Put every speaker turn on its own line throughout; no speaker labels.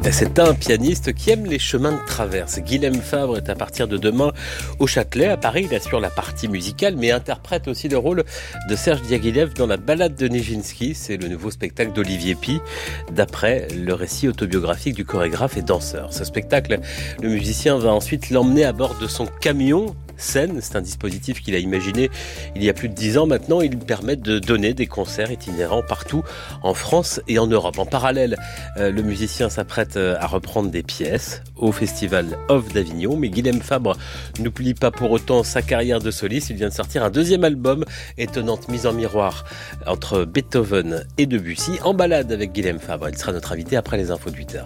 C'est un pianiste qui aime les chemins de traverse. Guilhem Fabre est à partir de demain au Châtelet. À Paris, il assure la partie musicale, mais interprète aussi le rôle de Serge Diaghilev dans La Ballade de Nijinsky. C'est le nouveau spectacle d'Olivier Py, d'après le récit autobiographique du chorégraphe et danseur. Ce spectacle, le musicien va ensuite l'emmener à bord de son camion scène. C'est un dispositif qu'il a imaginé il y a plus de 10 ans maintenant. Il permet de donner des concerts itinérants partout en France et en Europe. En parallèle, le musicien s'apprête à reprendre des pièces au Festival Off d'Avignon. Mais Guilhem Fabre n'oublie pas pour autant sa carrière de soliste. Il vient de sortir un deuxième album, étonnante mise en miroir entre Beethoven et Debussy. En balade avec Guilhem Fabre. Il sera notre invité après les infos de 8h.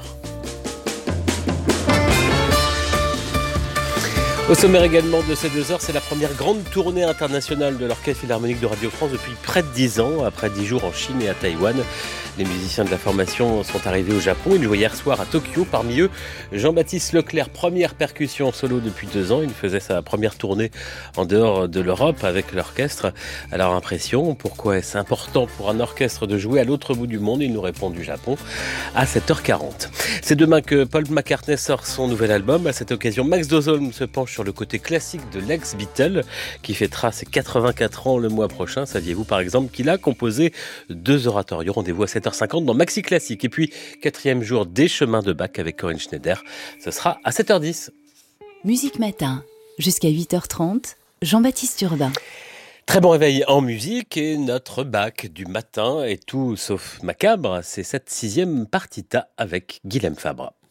Au sommaire également de ces 2 heures, c'est la première grande tournée internationale de l'Orchestre Philharmonique de Radio France depuis près de 10 ans. Après 10 jours en Chine et à Taïwan, les musiciens de la formation sont arrivés au Japon. Ils jouaient hier soir à Tokyo. Parmi eux, Jean-Baptiste Leclerc, première percussion solo depuis 2 ans. Il faisait sa première tournée en dehors de l'Europe avec l'orchestre. Alors, impression, pourquoi est-ce important pour un orchestre de jouer à l'autre bout du monde? Il nous répond du Japon à 7h40. C'est demain que Paul McCartney sort son nouvel album. À cette occasion, Max Dozholm se penche sur le côté classique de l'ex-Beatle qui fêtera ses 84 ans le mois prochain. Saviez-vous par exemple qu'il a composé 2 oratorios? Rendez-vous à 7h50 dans Maxi Classique. Et puis, 4e jour des chemins de Bach avec Corinne Schneider. Ce sera à 7h10.
Musique Matin, jusqu'à 8h30, Jean-Baptiste Urbain.
Très bon réveil en musique et notre Bach du matin est tout sauf macabre. C'est cette 6e partita avec Guilhem Fabre.